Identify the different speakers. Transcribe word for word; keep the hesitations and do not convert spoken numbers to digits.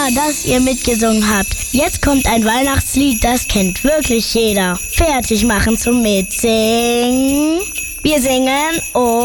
Speaker 1: prima, dass ihr mitgesungen habt. Jetzt kommt ein Weihnachtslied, das kennt wirklich jeder. Fertig machen zum Mitsingen. Wir singen und